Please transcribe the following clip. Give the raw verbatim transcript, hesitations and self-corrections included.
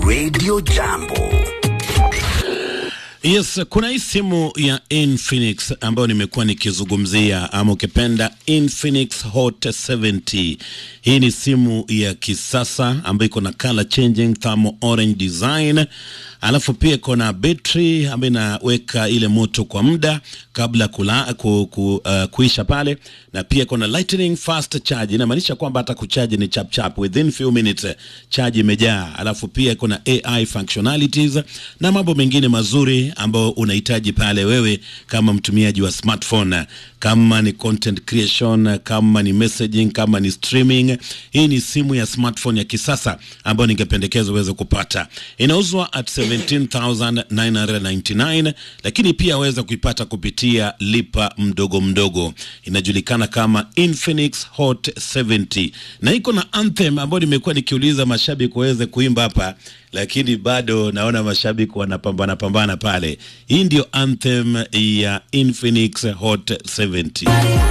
Radio Jambo. Yes, kuna hii simu ya Infinix ambayo nimekuwa nikizungumzia, ama ukipenda Infinix Hot seventy. Hii ni simu ya kisasa ambayo iko na color changing thermal orange design. Alafu pia iko na battery ambayo inaweka ile moto kwa muda kabla kula, ku, ku, uh, kuisha pale, na pia iko na lightning fast charge. Inamaanisha kwamba hata kucharge ni chap chap, within few minutes charge imejaa. Alafu pia iko na A I functionalities na mambo mengine mazuri ambao unahitaji pale wewe kama mtumiaji wa smartphone, kama ni content creation, kama ni messaging, kama ni streaming. Hii ni simu ya smartphone ya kisasa ambayo ningependekeza uweze kupata. Inauzwa at seventeen thousand nine hundred ninety-nine, lakini pia waweza kuipata kupitia lipa mdogo mdogo. Inajulikana kama Infinix Hot seventy, na iko na anthem ambayo nimekuwa nikiuliza mashabiki waweze kuimba hapa, lakini bado naona mashabiki wanapambana pambana pale. Hii ndio anthem ya Infinix Hot seventy.